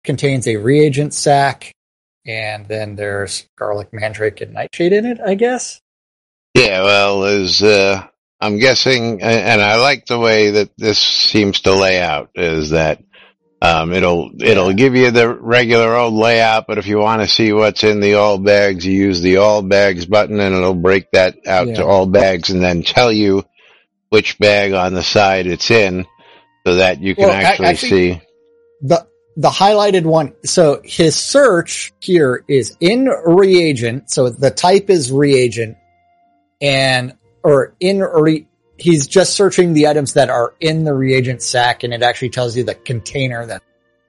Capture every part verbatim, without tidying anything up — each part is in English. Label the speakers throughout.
Speaker 1: contains a reagent sack, and then there's garlic, mandrake, and nightshade in it, I guess.
Speaker 2: Yeah, well, is uh, I'm guessing, and I like the way that this seems to lay out, is that um, it'll it'll
Speaker 1: Yeah.
Speaker 2: give you the regular old layout, but if you want to see what's in the all bags, you use the all bags button, and it'll break that out
Speaker 1: Yeah.
Speaker 2: to all bags, and then tell you which bag on the side it's in, so that you can
Speaker 1: Well, a-
Speaker 2: actually,
Speaker 1: actually-
Speaker 2: see.
Speaker 1: The the highlighted one, so his search here is in reagent, so the type is reagent, and, or in, re, he's just searching the items that are in the reagent sack, and it actually tells you the container that.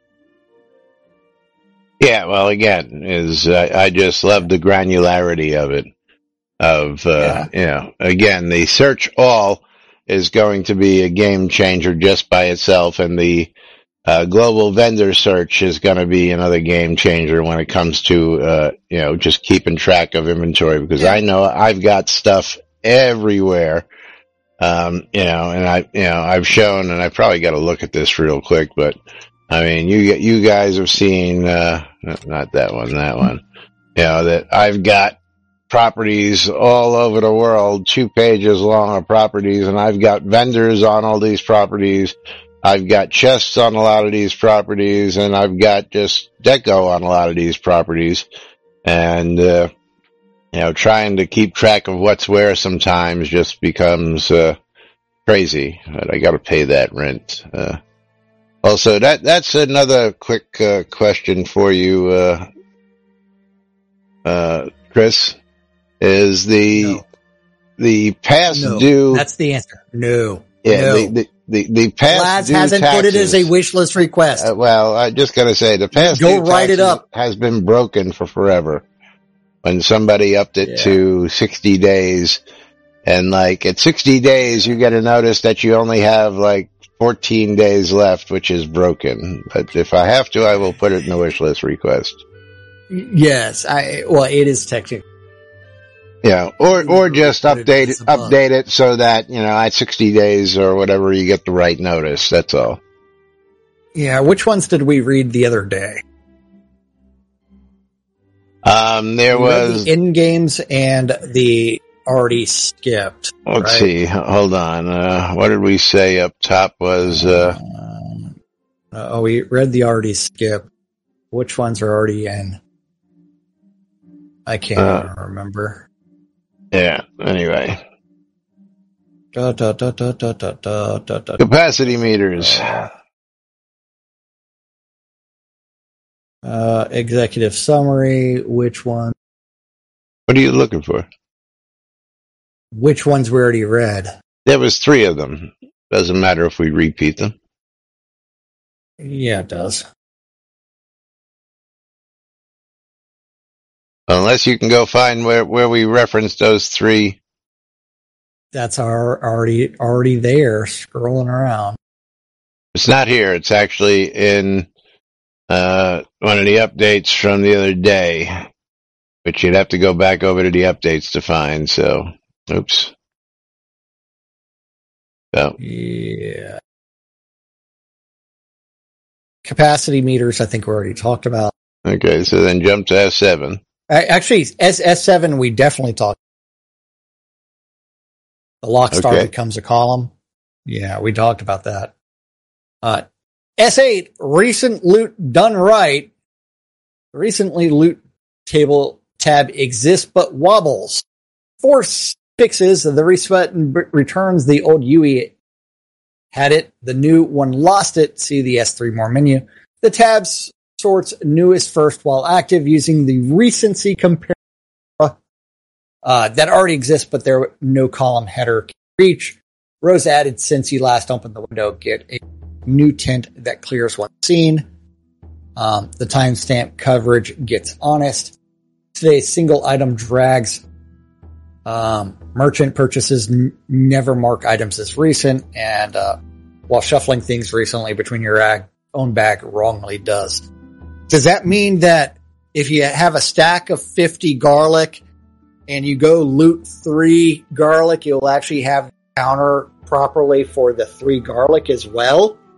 Speaker 2: Yeah, well, again, is uh, I just love the granularity of it. Of uh, you know, again, the search all is going to be a game changer just by itself, and the uh, global vendor search is going to be another game changer when it comes to uh, you know, just keeping track of inventory, because
Speaker 1: Yeah.
Speaker 2: I know I've got stuff everywhere. Um, you know, and I, you know, I've shown, and I probably got to look at this real quick, but I mean, you you guys have seen, uh, not that one, that one, you know, that I've got properties all over the world, two pages long of properties, and I've got vendors on all these properties. I've got chests on a lot of these properties, and I've got just deco on a lot of these properties. And, uh, you know, trying to keep track of what's where sometimes just becomes, uh, crazy. But I gotta pay that rent. Uh, also, that, that's another quick, uh, question for you, uh, uh, Chris, is the,
Speaker 1: No.
Speaker 2: the past
Speaker 1: No.
Speaker 2: due.
Speaker 1: That's the answer. No.
Speaker 2: Yeah,
Speaker 1: No.
Speaker 2: the, the, the, the past
Speaker 1: Lads
Speaker 2: due
Speaker 1: hasn't
Speaker 2: taxes,
Speaker 1: put it as a wish list request.
Speaker 2: Uh, well, I just gotta say, the past
Speaker 1: Go
Speaker 2: due
Speaker 1: write it
Speaker 2: taxes
Speaker 1: up.
Speaker 2: has been broken for forever. When somebody upped it
Speaker 1: Yeah.
Speaker 2: to sixty days, and like at sixty days, you get a notice that you only have like fourteen days left, which is broken. But if I have to, I will put it in the wish list request.
Speaker 1: Yes, I, well, it is technically.
Speaker 2: Yeah, or or just
Speaker 1: Put it
Speaker 2: update it,
Speaker 1: as above.
Speaker 2: update it so that, you know, at sixty days or whatever, you get the right notice. That's all.
Speaker 1: Yeah, which ones did we read the other day?
Speaker 2: Um, there
Speaker 1: We read
Speaker 2: was.
Speaker 1: the in games and the already skipped.
Speaker 2: Let's
Speaker 1: right?
Speaker 2: see. Hold on. Uh, what did we say up top was, uh,
Speaker 1: Um, oh, we read the already skipped. Which ones are already in? I can't
Speaker 2: Uh,
Speaker 1: remember.
Speaker 2: yeah, anyway.
Speaker 1: Da, da, da, da, da, da, da, da, da.
Speaker 2: Capacity meters.
Speaker 1: Uh, executive summary. Which one?
Speaker 2: What are you looking for?
Speaker 1: Which ones we already read?
Speaker 2: There was three of them. Doesn't matter if we repeat them.
Speaker 1: Yeah, it does.
Speaker 2: Unless you can go find where, where we referenced those three.
Speaker 1: That's our already already there, scrolling around.
Speaker 2: It's not here. It's actually in, uh, one of the updates from the other day, which you'd have to go back over to the updates to find. So, oops. So,
Speaker 1: Yeah. Capacity meters, I think we already talked about.
Speaker 2: okay. So then jump to F seven.
Speaker 1: A- Actually, S S7 we definitely talked. The lock star
Speaker 2: Okay.
Speaker 1: becomes a column. Yeah, we talked about that. Uh, S eight, recent loot done right. Recently loot table tab exists but wobbles. Force fixes the reset and b- returns the old U E had it. The new one lost it. See the S three more menu. The tabs sorts newest first while active using the recency compare uh, that already exists, but there no column header can reach. Rows added since you last opened the window get a new tint that clears one scene. Um, the timestamp coverage gets honest. Today's single item drags. Um, merchant purchases n- never mark items as recent, and uh, while shuffling things recently between your ag- own bag wrongly does. Does that mean that if you have a stack of fifty garlic and you go loot three garlic, you'll actually have the counter properly for the three garlic as well?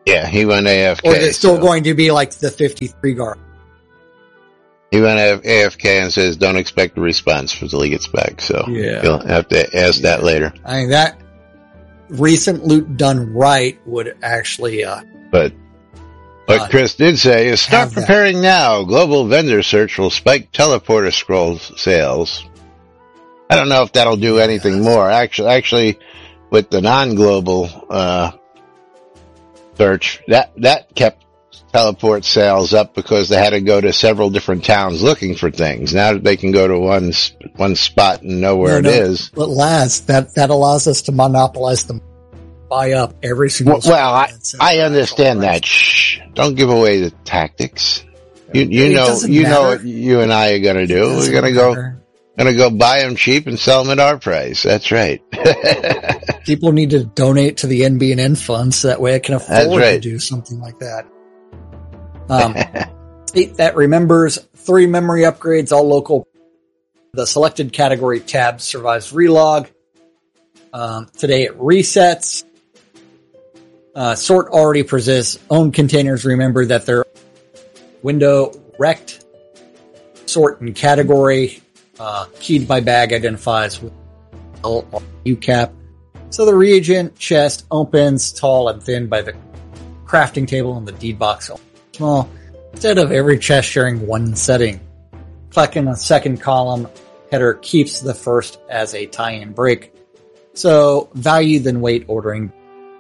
Speaker 2: Yeah, he went A F K.
Speaker 1: Or is it still
Speaker 2: so
Speaker 1: going to be like the fifty-three guard?
Speaker 2: he went A F K and says, "Don't expect a response until he gets back." So
Speaker 1: Yeah.
Speaker 2: you'll have to ask
Speaker 1: Yeah.
Speaker 2: that later.
Speaker 1: I mean, that recent loot done right would actually, uh,
Speaker 2: But what
Speaker 1: Uh,
Speaker 2: Chris did say is, "Start
Speaker 1: have that.
Speaker 2: preparing now. Global vendor search will spike teleporter scroll sales." I don't know if that'll do anything
Speaker 1: Yeah.
Speaker 2: more. Actually, actually, with the non-global uh, search, that that kept teleport sales up because they had to go to several different towns looking for things. Now that they can go to one s- one spot and know where
Speaker 1: No,
Speaker 2: it
Speaker 1: no.
Speaker 2: is.
Speaker 1: But Laz, that, that allows us to monopolize them, buy up every single.
Speaker 2: Well, well I
Speaker 1: spot
Speaker 2: I
Speaker 1: that's
Speaker 2: understand
Speaker 1: actual
Speaker 2: that. Shh! Don't give away the tactics. You you
Speaker 1: It
Speaker 2: know
Speaker 1: doesn't
Speaker 2: you know
Speaker 1: matter.
Speaker 2: what you and I are going to
Speaker 1: It
Speaker 2: do. We're
Speaker 1: doesn't
Speaker 2: going to go
Speaker 1: matter.
Speaker 2: going to go buy them cheap and sell them at our price. That's right.
Speaker 1: People need to donate to the N B N N fund so that way I can afford
Speaker 2: That's
Speaker 1: to
Speaker 2: right.
Speaker 1: do something like that. Um, state that remembers three memory upgrades, all local. The selected category tab survives relog. Um, today it resets. Uh, sort already persists. Own containers remember that their window rect. Sort and category. Uh, keyed by bag identifies with L or U cap. So the reagent chest opens tall and thin by the crafting table and the deed box small. Instead of every chest sharing one setting. Clicking a second column header keeps the first as a tie-in break. So value then weight ordering.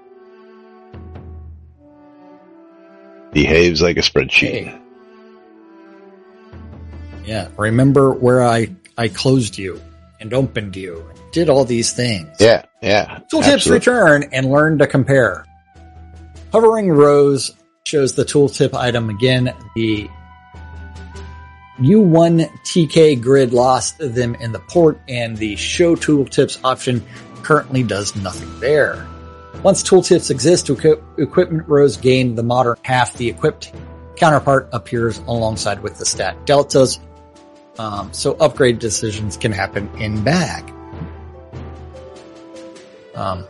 Speaker 2: Behaves like a spreadsheet.
Speaker 1: Hey. Yeah, remember where I, I closed you and opened you, did all these things.
Speaker 2: Yeah, yeah.
Speaker 1: Tooltips
Speaker 2: absolutely.
Speaker 1: return and learn to compare. Hovering rows shows the tooltip item again. The U one T K grid lost them in the port, and the show tooltips option currently does nothing there. Once tooltips exist, equi- equipment rows gain the modern half. The equipped counterpart appears alongside with the stat deltas. Um, so upgrade decisions can happen in bag. Um,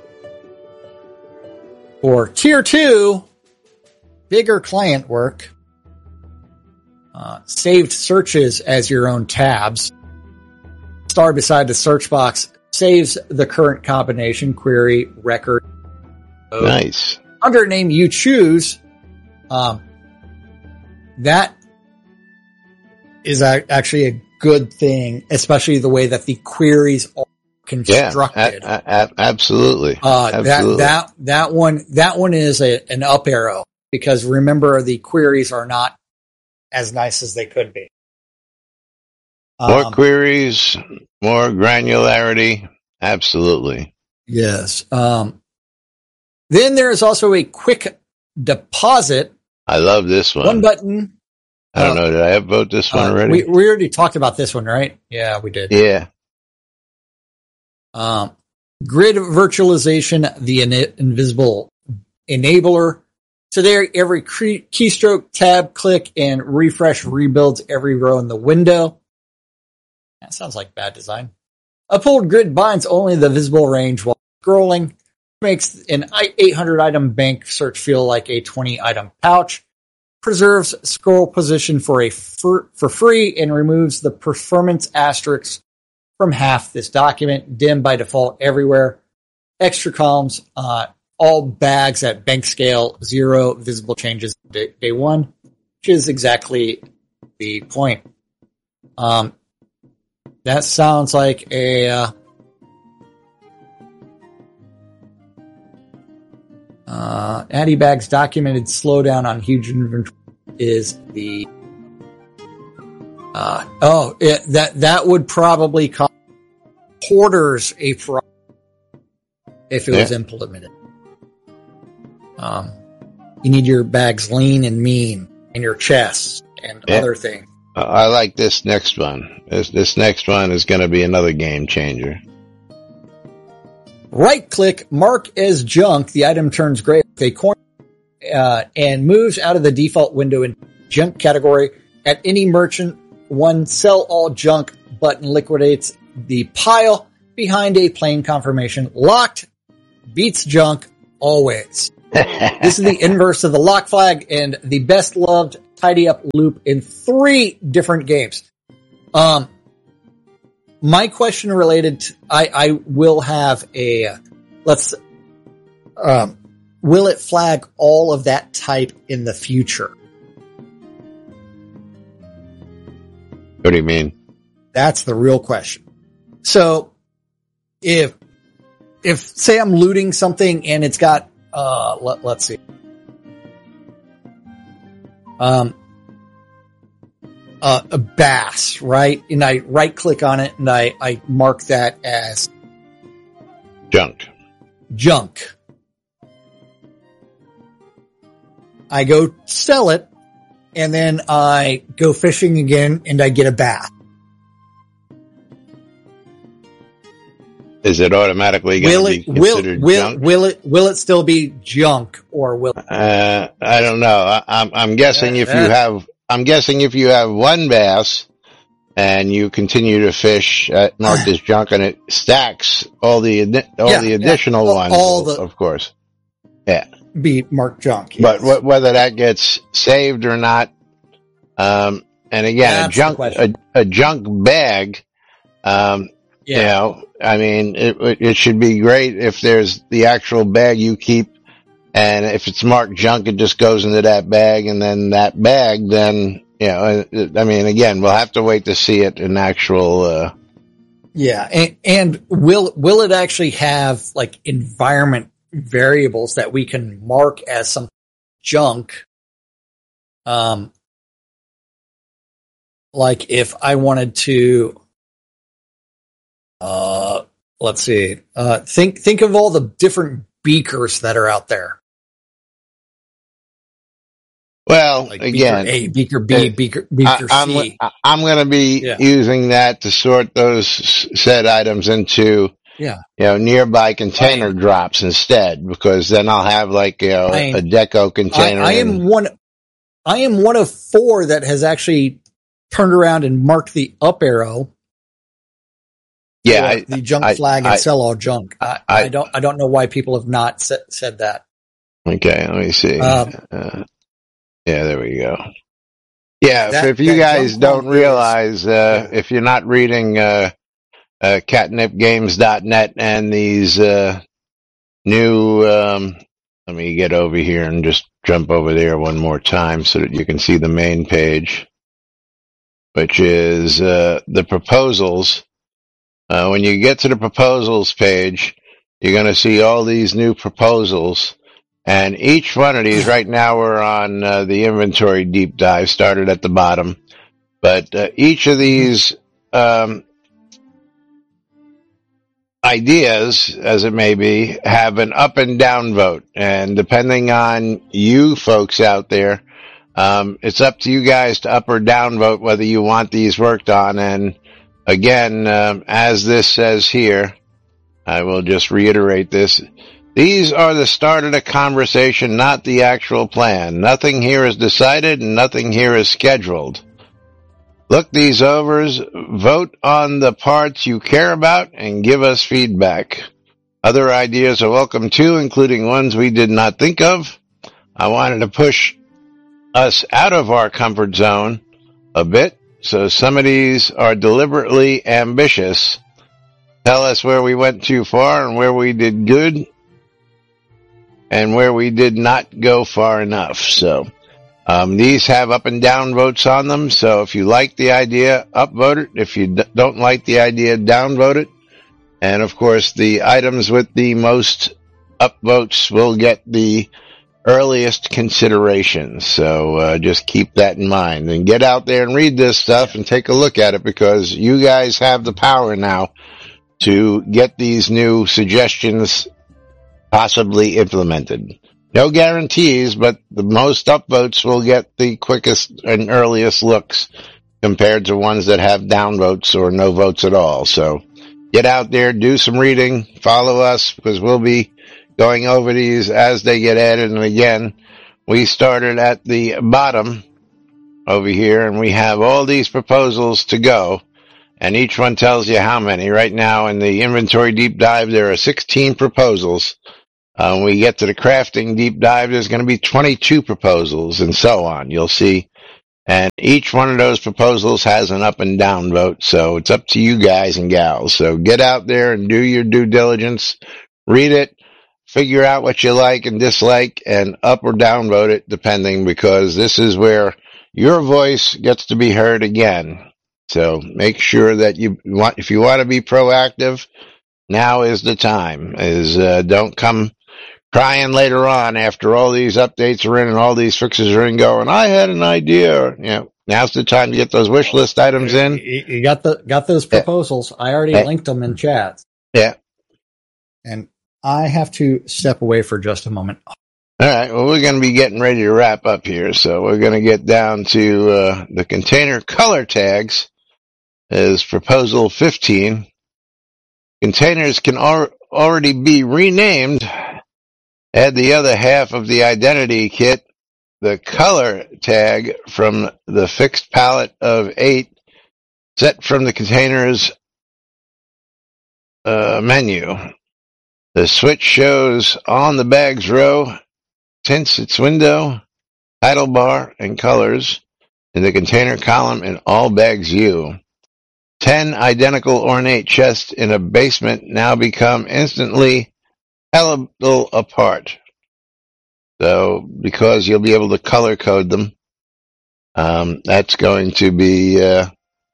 Speaker 1: for tier two, bigger client work, uh, saved searches as your own tabs. Star beside the search box saves the current combination, query, record.
Speaker 2: Nice.
Speaker 1: Under name you choose, um, that is a, actually a good thing, especially the way that the queries are
Speaker 2: Yeah,
Speaker 1: constructed.
Speaker 2: a- a- a- absolutely.
Speaker 1: Uh,
Speaker 2: absolutely.
Speaker 1: that, that, that one, that one is a, an up arrow because remember the queries are not as nice as they could be.
Speaker 2: More
Speaker 1: Um,
Speaker 2: queries, more granularity. Absolutely.
Speaker 1: yes. Um, then there is also a quick deposit,
Speaker 2: I love this one.
Speaker 1: one button.
Speaker 2: I don't
Speaker 1: uh,
Speaker 2: know. Did I upvote this one
Speaker 1: Uh,
Speaker 2: already?
Speaker 1: we, we already talked about this one, right? Yeah, we did.
Speaker 2: yeah.
Speaker 1: Um, grid virtualization, the in- invisible enabler. So there, every key- keystroke, tab, click, and refresh rebuilds every row in the window. That sounds like bad design. A pulled grid binds only the visible range while scrolling. Makes an eight hundred item bank search feel like a twenty item pouch. Preserves scroll position for a for, for free and removes the performance asterisk from half this document. Dim by default everywhere. Extra columns, uh, all bags at bank scale, zero visible changes day, day one, which is exactly the point. Um, that sounds like a, uh, uh, Addybags documented slowdown on huge inventory is the, uh, oh, it, that, that would probably cause hoarders a problem if it was
Speaker 2: Yeah.
Speaker 1: implemented. Um, you need your bags lean and mean and your chests and
Speaker 2: Yeah.
Speaker 1: other things.
Speaker 2: I- I like this next one. This, this next one is going to be another game changer.
Speaker 1: Right click, mark as junk. The item turns gray with a coin, uh, and moves out of the default window in junk category. At any merchant, one sell all junk button liquidates the pile behind a plain confirmation. Locked beats junk always. This is the inverse of the lock flag and the best loved tidy up loop in three different games. Um, my question related to, I, I will have a, let's, um, will it flag all of that type in the future?
Speaker 2: What do you mean?
Speaker 1: That's the real question. So if, if say I'm looting something and it's got, uh, let, let's see, um, uh, a bass, right? And I right click on it and I, I mark that as
Speaker 2: junk.
Speaker 1: Junk. I go sell it and then I go fishing again and I get a bass.
Speaker 2: Is it automatically going to be considered
Speaker 1: will, will,
Speaker 2: junk?
Speaker 1: Will it, will it still be junk or will it?
Speaker 2: Uh, I don't know. I, I'm, I'm guessing
Speaker 1: Yeah,
Speaker 2: if
Speaker 1: that-
Speaker 2: you have, I'm guessing if you have one bass and you continue to fish at marked as junk and it stacks all the, addi- all
Speaker 1: Yeah,
Speaker 2: the
Speaker 1: yeah.
Speaker 2: additional
Speaker 1: All-
Speaker 2: ones,
Speaker 1: all the-
Speaker 2: of course. Yeah.
Speaker 1: Be marked junk.
Speaker 2: But
Speaker 1: yes.
Speaker 2: wh- whether that gets saved or not, um, and again,
Speaker 1: That's
Speaker 2: a
Speaker 1: the
Speaker 2: junk, a,
Speaker 1: question.
Speaker 2: a junk bag, um,
Speaker 1: Yeah.
Speaker 2: you know, I mean, it, it should be great if there's the actual bag you keep, and if it's marked junk, it just goes into that bag, and then that bag, then, you know, I mean, again, we'll have to wait to see it in actual, uh,
Speaker 1: Yeah. And, and will, will it actually have like environment variables that we can mark as some junk? Um, like if I wanted to, uh, let's see, uh, think, think of all the different beakers that are out there.
Speaker 2: well,
Speaker 1: Like
Speaker 2: again,
Speaker 1: beaker A, beaker B,
Speaker 2: uh,
Speaker 1: beaker, beaker
Speaker 2: I, I'm,
Speaker 1: C.
Speaker 2: I'm going to be
Speaker 1: Yeah.
Speaker 2: using that to sort those s- said items into,
Speaker 1: Yeah.
Speaker 2: you know, nearby container
Speaker 1: Right.
Speaker 2: drops instead, because then I'll have like, you know,
Speaker 1: I-
Speaker 2: a deco
Speaker 1: I,
Speaker 2: container.
Speaker 1: I am
Speaker 2: and-
Speaker 1: one, I am one of four that has actually turned around and marked the up arrow.
Speaker 2: yeah,
Speaker 1: for
Speaker 2: I,
Speaker 1: the junk
Speaker 2: I-
Speaker 1: flag and
Speaker 2: I-
Speaker 1: sell all junk. I,
Speaker 2: I-
Speaker 1: I don't, I don't know why people have not said, said that.
Speaker 2: okay, let me see.
Speaker 1: Um,
Speaker 2: uh, yeah, there we go. Yeah,
Speaker 1: That-
Speaker 2: if, if you
Speaker 1: that
Speaker 2: guys
Speaker 1: junk
Speaker 2: don't
Speaker 1: one is-
Speaker 2: realize, uh,
Speaker 1: yeah.
Speaker 2: if you're not reading, uh, uh, catnip games dot net and these, uh, new, um, let me get over here and just jump over there one more time so that you can see the main page, which is, uh, the proposals. Uh, when you get to the proposals page, you're going to see all these new proposals. And each one of these, right now we're on uh, the inventory deep dive, started at the bottom. But uh, each of these um, ideas, as it may be, have an up and down vote. And depending on you folks out there, um, it's up to you guys to up or down vote whether you want these worked on. And again, um, as this says here, I will just reiterate this. These are the start of the conversation, not the actual plan. Nothing here is decided and nothing here is scheduled. Look these over, vote on the parts you care about, and give us feedback. Other ideas are welcome too, including ones we did not think of. I wanted to push us out of our comfort zone a bit, so some of these are deliberately ambitious. Tell us where we went too far and where we did good and where we did not go far enough. So um, these have up and down votes on them. So if you like the idea, upvote it. If you d- don't like the idea, downvote it. And of course, the items with the most upvotes will get the earliest consideration. So uh, just keep that in mind and get out there and read this stuff and take a look at it, because you guys have the power now to get these new suggestions possibly implemented. No guarantees, but the most upvotes will get the quickest and earliest looks compared to ones that have downvotes or no votes at all. So get out there, do some reading, follow us, because we'll be going over these as they get added. And again, we started at the bottom over here, and we have all these proposals to go. And each one tells you how many. Right now in the inventory deep dive, there are sixteen proposals. Uh, when we get to the crafting deep dive, there's going to be twenty-two proposals and so on. You'll see. And each one of those proposals has an up and down vote. So it's up to you guys and gals. So get out there and do your due diligence. Read it. Figure out what you like and dislike and up or down vote it depending, because this is where your voice gets to be heard again. So make sure that you want, if you want to be proactive, now is the time. Is uh, don't come crying later on after all these updates are in and all these fixes are in going, I had an idea. Or, you know, now's the time to get those wish list items in.
Speaker 1: You, you got the got those proposals. Yeah. I already yeah. linked them in chat.
Speaker 2: Yeah.
Speaker 1: And I have to step away for just a moment.
Speaker 2: All right. Well, we're going to be getting ready to wrap up here. So we're going to get down to uh, the container color tags is proposal fifteen. Containers can al- already be renamed. Add the other half of the identity kit, the color tag from the fixed palette of eight, set from the container's uh, menu. The switch shows on the bag's row, tints its window, title bar, and colors in the container column in all bags view. Ten identical ornate chests in a basement now become instantly tellable apart. So, because you'll be able to color code them, um, that's going to be uh,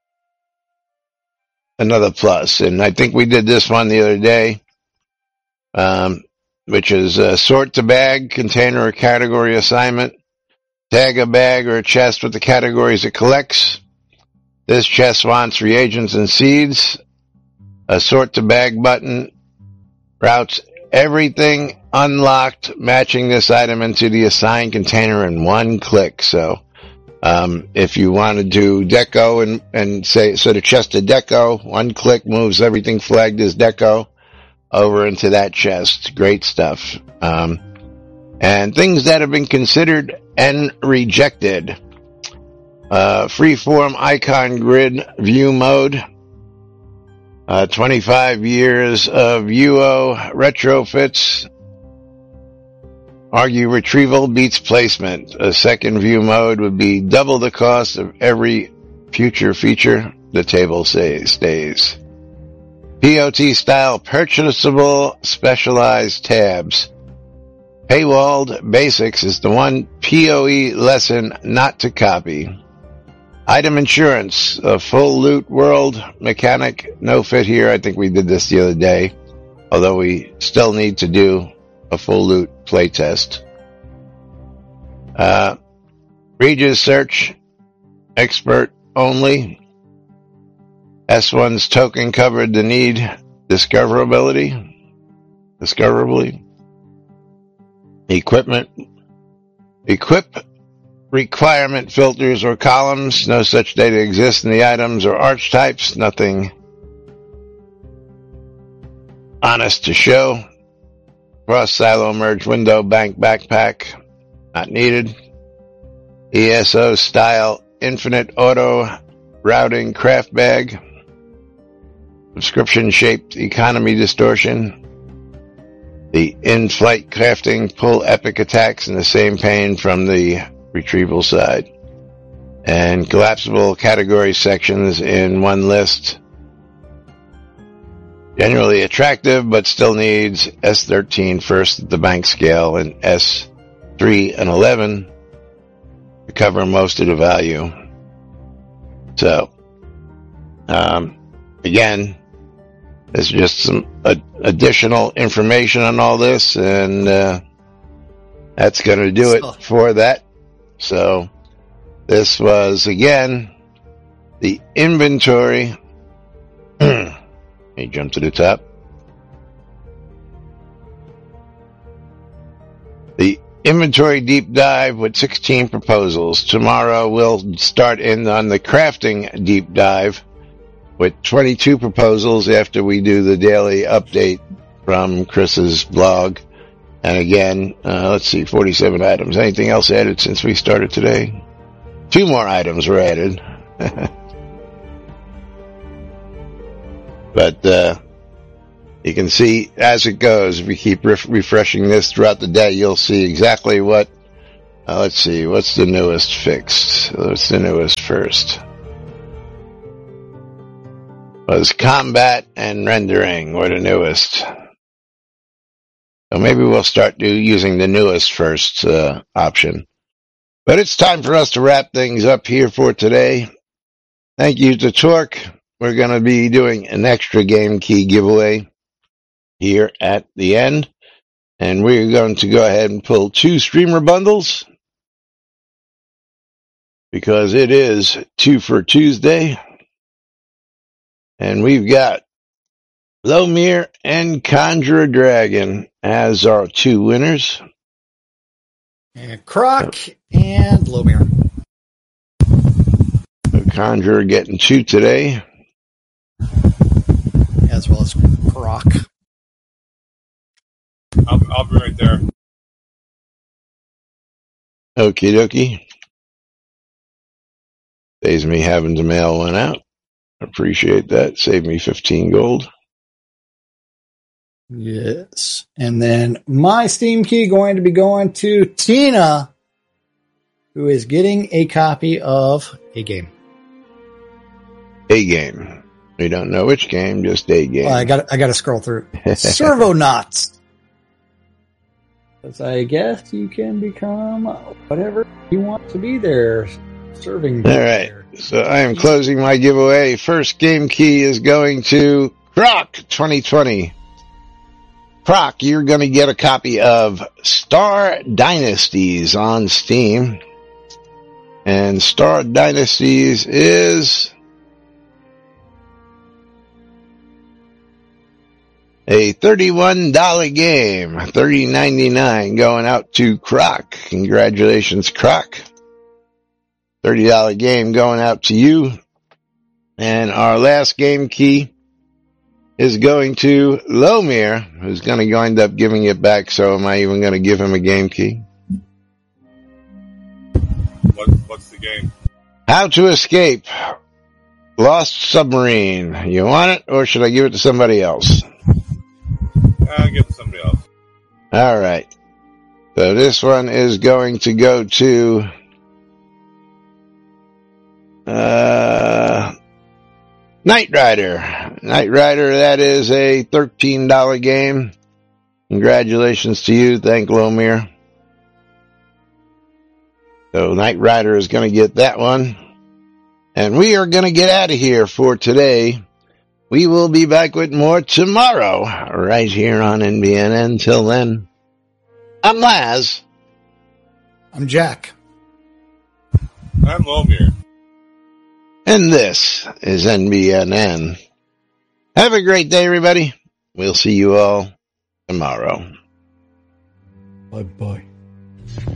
Speaker 2: another plus. And I think we did this one the other day, um, which is uh, sort to bag, container or category assignment, tag a bag or a chest with the categories it collects. This chest wants reagents and seeds. A sort to bag button routes everything unlocked matching this item into the assigned container in one click. So um, if you want to do deco and, and say, so the chest of deco, one click moves everything flagged as deco over into that chest. Great stuff. Um, and things that have been considered and rejected. Uh, freeform icon grid view mode. Uh, twenty-five years of U O retrofits. Argue retrieval beats placement. A second view mode would be double the cost of every future feature. The table say, stays. P O T style purchasable specialized tabs. Paywalled Basics is the one P O E lesson not to copy. Item insurance, a full loot world mechanic, no fit here. I think we did this the other day, although we still need to do a full loot playtest. Uh, Regis search, expert only. S one's token covered the need discoverability, discoverably. Equipment, equip requirement filters or columns. No such data exists in the items or archetypes. Nothing honest to show. Cross silo merge window bank backpack. Not needed. E S O style infinite auto routing craft bag. Subscription shaped economy distortion. The in-flight crafting pull epic attacks in the same pane from the retrieval side. And collapsible category sections in one list. Generally attractive, but still needs S thirteen first at the bank scale and S three and eleven to cover most of the value. So, um, again, there's just some uh, additional information on all this, and uh, that's going to do it for that. So, this was, again, the inventory. Let me jump to the top. The inventory deep dive with sixteen proposals. Tomorrow we'll start in on the crafting deep dive with twenty-two proposals after we do the daily update from Chris's blog. And again, uh, let's see, forty-seven items. Anything else added since we started today? Two more items were added. But, uh, You can see as it goes. If you keep ref- refreshing this throughout the day, you'll see exactly what. Uh, let's see, what's the newest fixed? What's the newest first? Was combat and rendering were the newest. So maybe we'll start do, using the newest first uh, option. But it's time for us to wrap things up here for today. Thank you to Torque. We're going to be doing an extra game key giveaway here at the end. And we're going to go ahead and pull two streamer bundles because it is two for Tuesday. And we've got Lomir and Conjure Dragon as our two winners.
Speaker 1: And Croc and Lomir.
Speaker 2: Conjure getting two today.
Speaker 1: As well as Croc.
Speaker 3: I'll, I'll be right there.
Speaker 2: Okie dokie. Saves me having to mail one out. Appreciate that. Saved me fifteen gold.
Speaker 1: Yes. And then my Steam key going to be going to Tina, who is getting a copy of a game.
Speaker 2: A game. We don't know which game, just a game.
Speaker 1: Well, I got I got to scroll through. Servonauts. Because I guess you can become whatever you want to be there, serving.
Speaker 2: All right. There. So I am closing my giveaway. First game key is going to Croc twenty twenty. Croc, you're going to get a copy of Star Dynasties on Steam. And Star Dynasties is a thirty-one dollars game, thirty ninety-nine going out to Croc. Congratulations, Croc. thirty dollars game going out to you. And our last game key is going to Lomir, who's going to end up giving it back. So am I even going to give him a game key?
Speaker 3: What, what's the game?
Speaker 2: How to Escape Lost Submarine. You want it, or should I give it to somebody else?
Speaker 3: I'll give it to somebody else.
Speaker 2: All right. So this one is going to go to uh, Knight Rider. Knight Rider, that is a thirteen dollars game. Congratulations to you. Thank Lomir. So Knight Rider is going to get that one. And we are going to get out of here for today. We will be back with more tomorrow, right here on N B N N. Until then, I'm Laz.
Speaker 1: I'm Jack.
Speaker 3: I'm Lomir.
Speaker 2: And this is N B N N. Have a great day, everybody. We'll see you all tomorrow.
Speaker 1: Bye-bye.